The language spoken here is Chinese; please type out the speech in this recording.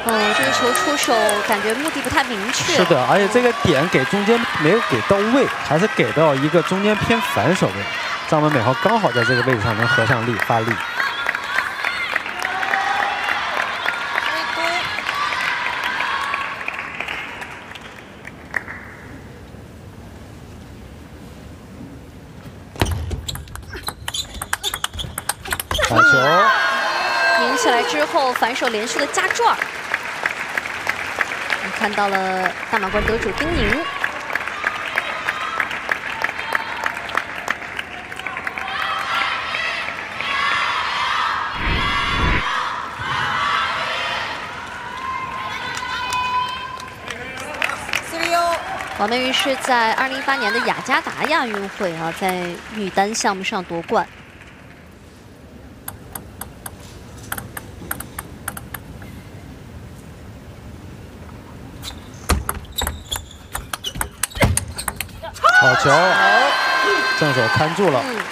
哦，这个球出手感觉目的不太明确。 是的，而且这个点给中间没有给到位，还是给到一个中间偏反手位。张本美豪刚好在这个位置上能合上力发力。 反球， 拧起来之后，反手连续的加转。我们看到了大满贯得主丁宁。王溟玉是在2018年的雅加达亚运会啊，在女单项目上夺冠。 好球，正手看住了。